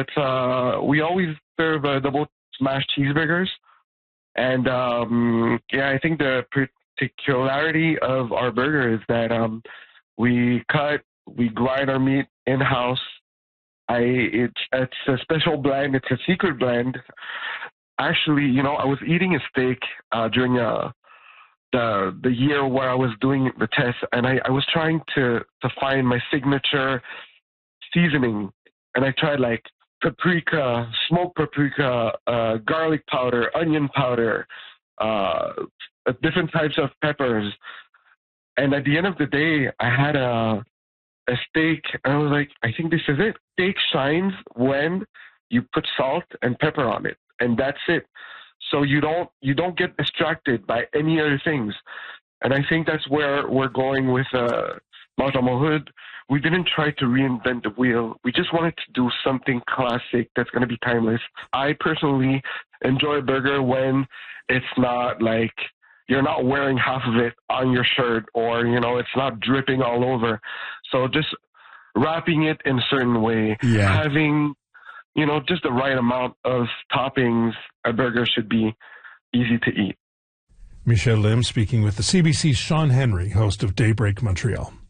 we always serve double smash cheeseburgers. And I think the particularity of our burger is that we grind our meat in-house. It's a special blend. It's a secret blend. Actually, I was eating a steak during the year where I was doing the test, and I was trying to find my signature seasoning, and I tried like paprika, smoked paprika, garlic powder, onion powder, different types of peppers. And at the end of the day, I had a steak, and I was like, I think this is it. Steak shines when you put salt and pepper on it, and that's it. So you don't get distracted by any other things. And I think that's where we're going with Mange dans mon hood. We didn't try to reinvent the wheel. We just wanted to do something classic that's going to be timeless. I personally enjoy a burger when it's not like you're not wearing half of it on your shirt, or, it's not dripping all over. So just wrapping it in a certain way, having, just the right amount of toppings, a burger should be easy to eat. Michel Lim speaking with the CBC's Sean Henry, host of Daybreak Montreal.